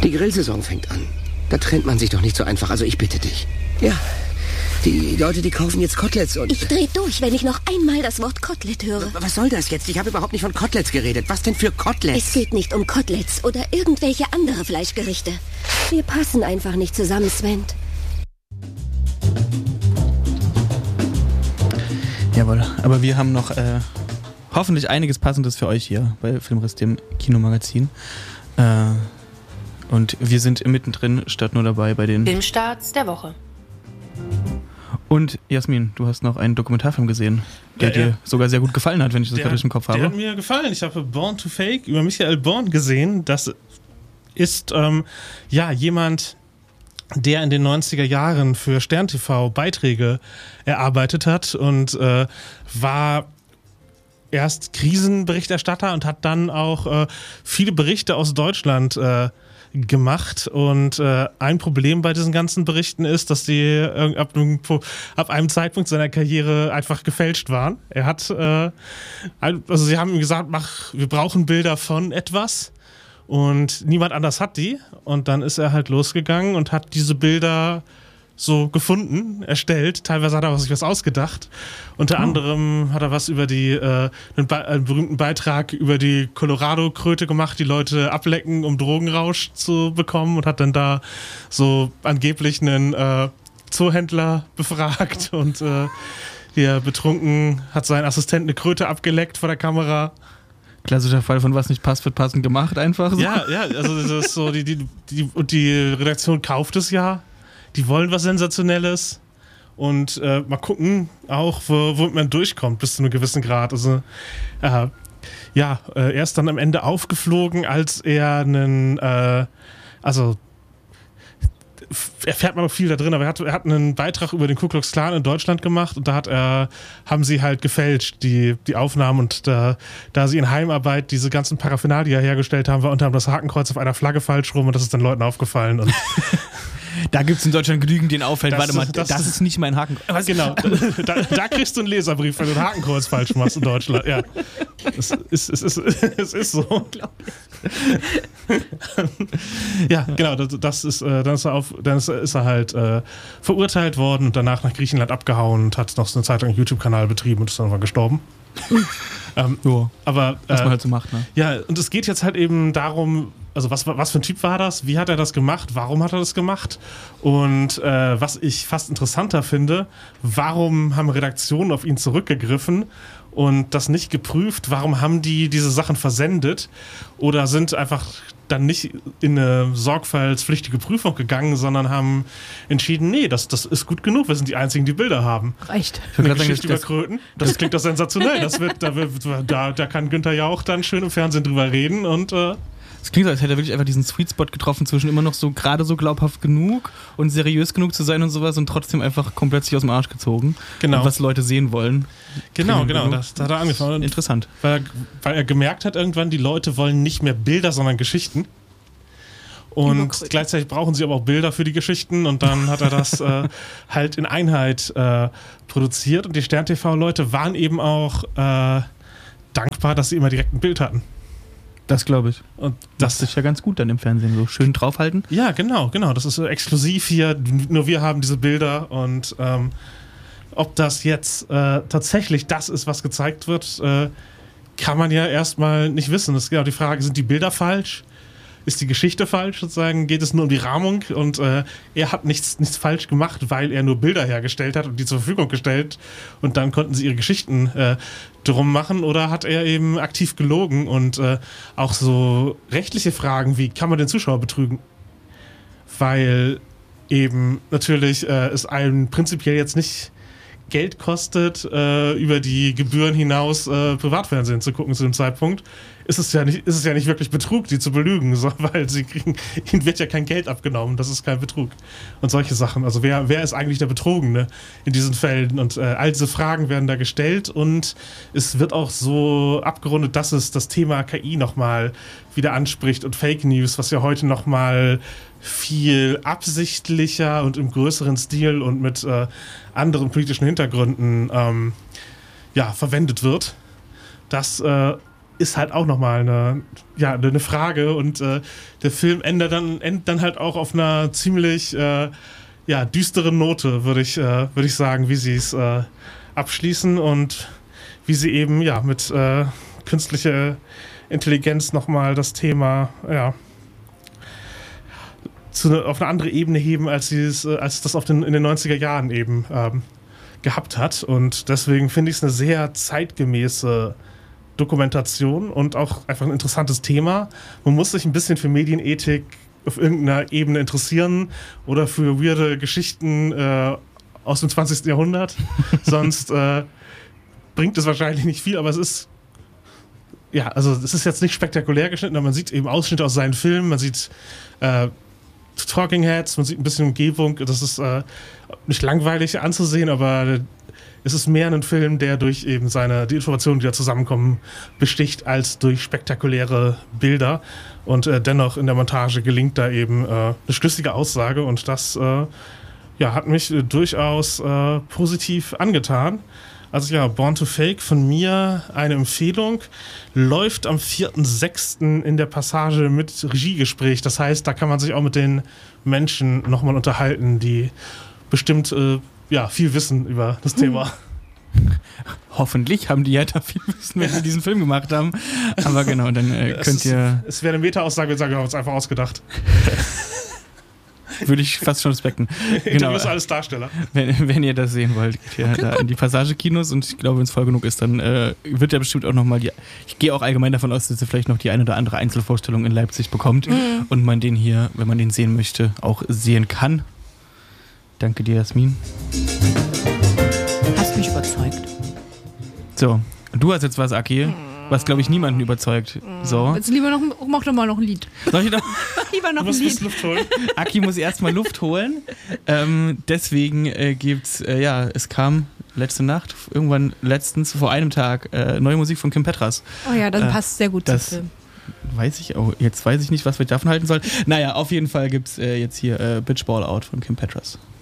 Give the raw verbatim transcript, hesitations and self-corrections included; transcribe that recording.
Die Grillsaison fängt an. Da trennt man sich doch nicht so einfach, also ich bitte dich. Ja, die Leute, die kaufen jetzt Koteletts und... Ich dreh durch, wenn ich noch einmal das Wort Kotelett höre. Was soll das jetzt? Ich habe überhaupt nicht von Koteletts geredet. Was denn für Koteletts? Es geht nicht um Koteletts oder irgendwelche andere Fleischgerichte. Wir passen einfach nicht zusammen, Sven. Jawohl, aber wir haben noch äh, hoffentlich einiges Passendes für euch hier bei Filmriss, dem Kinomagazin. Äh, und wir sind mittendrin, statt nur dabei bei den Filmstarts der Woche. Und Jasmin, du hast noch einen Dokumentarfilm gesehen, der ja, dir ja. sogar sehr gut gefallen hat, wenn ich das gerade im Kopf habe. Der hat mir gefallen. Ich habe Born to Fake über Michael Born gesehen. Das ist ähm, ja jemand, der in den neunziger Jahren für Stern T V Beiträge erarbeitet hat und äh, war erst Krisenberichterstatter und hat dann auch äh, viele Berichte aus Deutschland äh, gemacht. Und äh, ein Problem bei diesen ganzen Berichten ist, dass die äh, ab, einem, ab einem Zeitpunkt seiner Karriere einfach gefälscht waren. Er hat, äh, also sie haben ihm gesagt, mach, wir brauchen Bilder von etwas. Und niemand anders hat die. Und dann ist er halt losgegangen und hat diese Bilder so gefunden, erstellt. Teilweise hat er sich was ausgedacht. Unter oh. anderem hat er was über die, äh, einen, Be- einen berühmten Beitrag über die Colorado-Kröte gemacht, die Leute ablecken, um Drogenrausch zu bekommen, und hat dann da so angeblich einen äh, Zoohändler befragt und äh, der betrunken hat seinen Assistenten eine Kröte abgeleckt vor der Kamera. Klassischer Fall von was nicht passt, wird passend gemacht einfach. So. Ja, ja, also das ist so, die, die, die, und die Redaktion kauft es ja. Die wollen was Sensationelles. Und äh, mal gucken auch, wo, wo man durchkommt bis zu einem gewissen Grad. Also äh, ja, äh, er ist dann am Ende aufgeflogen, als er einen, äh, also erfährt man noch viel da drin, aber er hat, er hat einen Beitrag über den Ku Klux Klan in Deutschland gemacht, und da hat er, haben sie halt gefälscht, die, die Aufnahmen, und da, da sie in Heimarbeit diese ganzen Paraphernalia hergestellt haben, war unter anderem das Hakenkreuz auf einer Flagge falsch rum, und das ist dann Leuten aufgefallen. Und da gibt es in Deutschland genügend, den auffällt, das, warte mal, das, das, das ist nicht mein Hakenkreuz. Genau, da, da kriegst du einen Leserbrief, wenn du ein Hakenkreuz falsch machst in Deutschland. Ja, es ist, es ist, es ist so. Ja, genau, das, das ist, dann ist er, auf, dann ist, ist er halt äh, verurteilt worden und danach nach Griechenland abgehauen und hat noch so eine Zeit lang einen YouTube-Kanal betrieben und ist dann mal gestorben. ähm, ja, aber was äh, man halt so macht, ne? Ja, und es geht jetzt halt eben darum, also was, was für ein Typ war das? Wie hat er das gemacht? Warum hat er das gemacht? Und äh, was ich fast interessanter finde, warum haben Redaktionen auf ihn zurückgegriffen und das nicht geprüft? Warum haben die diese Sachen versendet oder sind einfach dann nicht in eine sorgfaltspflichtige Prüfung gegangen, sondern haben entschieden, nee, das, das ist gut genug, wir sind die Einzigen, die Bilder haben. Reicht. Eine Geschichte über Kröten, das klingt doch sensationell. Das wird, da, wird, da, da kann Günther Jauch dann schön im Fernsehen drüber reden und äh, es klingt so, als hätte er wirklich einfach diesen Sweet Spot getroffen zwischen immer noch so gerade so glaubhaft genug und seriös genug zu sein und sowas und trotzdem einfach komplett sich aus dem Arsch gezogen. Genau. Und was Leute sehen wollen. Genau, genau, das, da hat er angefangen. Interessant. Weil er, weil er gemerkt hat irgendwann, die Leute wollen nicht mehr Bilder, sondern Geschichten. Und gleichzeitig brauchen sie aber auch Bilder für die Geschichten, und dann hat er das äh, halt in Einheit äh, produziert, und die Stern T V-Leute waren eben auch äh, dankbar, dass sie immer direkt ein Bild hatten. Das glaube ich. Und das ist ja ganz gut dann im Fernsehen, so schön draufhalten. Ja, genau, genau. Das ist so exklusiv hier. Nur wir haben diese Bilder, und ähm, ob das jetzt äh, tatsächlich das ist, was gezeigt wird, äh, kann man ja erstmal nicht wissen. Das ist genau die Frage, sind die Bilder falsch? Ist die Geschichte falsch, sozusagen? Geht es nur um die Rahmung? Und äh, er hat nichts, nichts falsch gemacht, weil er nur Bilder hergestellt hat und die zur Verfügung gestellt, und dann konnten sie ihre Geschichten äh, drum machen, oder hat er eben aktiv gelogen? Und äh, auch so rechtliche Fragen, wie kann man den Zuschauer betrügen? Weil eben natürlich äh, es einem prinzipiell jetzt nicht Geld kostet, äh, über die Gebühren hinaus äh, Privatfernsehen zu gucken zu dem Zeitpunkt, ist es ja nicht, ist es ja nicht wirklich Betrug, die zu belügen, so, weil sie kriegen, ihnen wird ja kein Geld abgenommen, das ist kein Betrug. Und solche Sachen. Also wer, wer ist eigentlich der Betrogene in diesen Fällen? Und äh, all diese Fragen werden da gestellt, und es wird auch so abgerundet, dass es das Thema K I nochmal wieder anspricht und Fake News, was ja heute nochmal viel absichtlicher und im größeren Stil und mit äh, anderen politischen Hintergründen ähm, ja, verwendet wird. Das äh, ist halt auch nochmal eine, ja, eine Frage und äh, der Film endet dann, endet dann halt auch auf einer ziemlich äh, ja, düsteren Note, würde ich, äh, würd ich sagen, wie sie es äh, abschließen und wie sie eben ja mit äh, künstlicher Intelligenz nochmal das Thema ja, zu, auf eine andere Ebene heben, als, sie es, als das auf den, in den neunziger Jahren eben ähm, gehabt hat. Und deswegen finde ich es eine sehr zeitgemäße Dokumentation und auch einfach ein interessantes Thema. Man muss sich ein bisschen für Medienethik auf irgendeiner Ebene interessieren oder für weirde Geschichten äh, aus dem zwanzigsten Jahrhundert. Sonst äh, bringt es wahrscheinlich nicht viel, aber es ist ja, also es ist jetzt nicht spektakulär geschnitten, aber man sieht eben Ausschnitte aus seinen Filmen, man sieht äh, Talking Heads, man sieht ein bisschen Umgebung, das ist äh, nicht langweilig anzusehen, aber es ist mehr ein Film, der durch eben seine, die Informationen, die da zusammenkommen, besticht, als durch spektakuläre Bilder und äh, dennoch in der Montage gelingt da eben äh, eine schlüssige Aussage und das äh, ja, hat mich äh, durchaus äh, positiv angetan. Also ja, Born to Fake von mir eine Empfehlung, läuft am vierten sechsten in der Passage mit Regiegespräch. Das heißt, da kann man sich auch mit den Menschen nochmal unterhalten, die bestimmt äh, ja, viel wissen über das Thema. Hoffentlich haben die ja da viel Wissen, wenn sie diesen Film gemacht haben. Aber genau, dann äh, könnt es ihr... Ist, es wäre eine Meta-Aussage, wir sagen, wir haben uns einfach ausgedacht. Würde ich fast schon respekten. Genau. Du bist alles Darsteller. Wenn, wenn ihr das sehen wollt, geht ihr okay, da in die Passage-Kinos und ich glaube, wenn es voll genug ist, dann äh, wird ja bestimmt auch nochmal die... Ich gehe auch allgemein davon aus, dass ihr vielleicht noch die eine oder andere Einzelvorstellung in Leipzig bekommt mhm. und man den hier, wenn man den sehen möchte, auch sehen kann. Danke dir, Jasmin. Hast mich überzeugt. So, du hast jetzt was, Aki, was, glaube ich, niemanden überzeugt. So. Jetzt lieber noch, mach doch mal noch ein Lied. Soll ich doch? lieber noch du musst ein Lied. Luft holen. Aki muss erstmal Luft holen. Ähm, deswegen äh, gibt's, äh, ja, es kam letzte Nacht, irgendwann letztens, vor einem Tag, äh, neue Musik von Kim Petras. Oh ja, das äh, passt sehr gut zum das Film. Weiß ich, oh, jetzt weiß ich nicht, was wir davon halten sollen. Naja, auf jeden Fall gibt's äh, jetzt hier äh, Bitch Ball Out von Kim Petras.